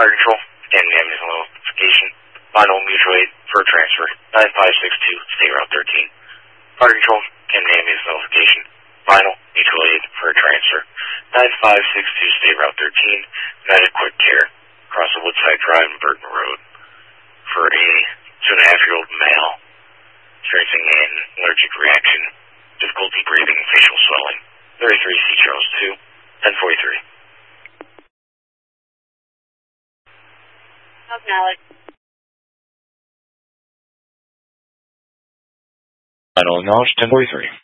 Fire Control, Camden Ambulance notification. Final mutual aid for transfer. 9562, State Route 13. Fire Control, Camden Ambulance notification. Final mutual aid for transfer. 9562, State Route 13. United Quick Care, across the Woodside Drive and Burton Road. For a 2.5-year-old male, experiencing an allergic reaction, difficulty breathing, facial swelling. 33 C. Charles 2, 1043. Acknowledge. Final acknowledged, 1043.